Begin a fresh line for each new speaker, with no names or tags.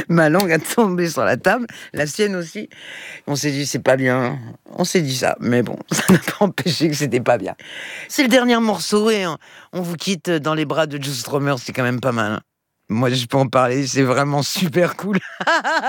Ma langue a tombé sur la table, la sienne aussi. On s'est dit, c'est pas bien. On s'est dit ça, mais bon, ça n'a pas empêché que c'était pas bien. C'est le dernier morceau et on vous quitte dans les bras de Joe Strummer, c'est quand même pas mal, hein. Moi, je peux en parler, c'est vraiment super cool.